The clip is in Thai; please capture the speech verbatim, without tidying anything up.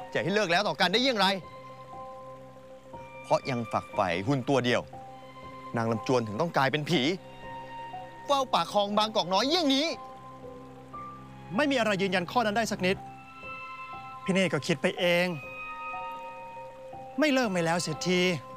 จะให้เลิกแล้วต่อกันได้อย่างไรเพราะยังฝักใฝ่หุ่นตัวเดียวนางลำจวนถึงต้องกลายเป็นผีเฝ้าปากคลองบางกอกน้อยอย่างนี้ไม่มีอะไรยืนยันข้อนั้นได้สักนิดพี่เนตรก็คิดไปเองไม่เลิกไม่แล้วเสียที